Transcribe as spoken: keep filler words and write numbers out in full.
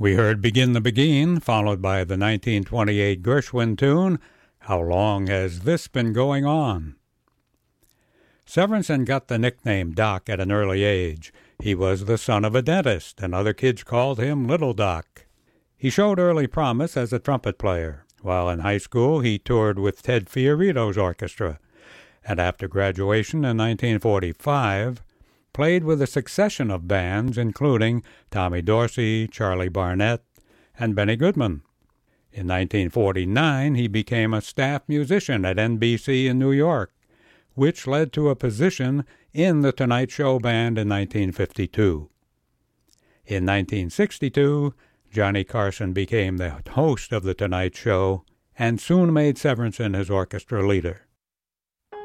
We heard Begin the Begin, followed by the nineteen twenty-eight Gershwin tune, How Long Has This Been Going On? Severinsen got the nickname Doc at an early age. He was the son of a dentist, and other kids called him Little Doc. He showed early promise as a trumpet player. While in high school, he toured with Ted Fiorito's orchestra, and after graduation in nineteen forty-five, played with a succession of bands, including Tommy Dorsey, Charlie Barnett, and Benny Goodman. In nineteen forty-nine, he became a staff musician at N B C in New York, which led to a position in The Tonight Show Band in nineteen fifty-two. In nineteen sixty-two, Johnny Carson became the host of The Tonight Show and soon made Severinsen his orchestra leader.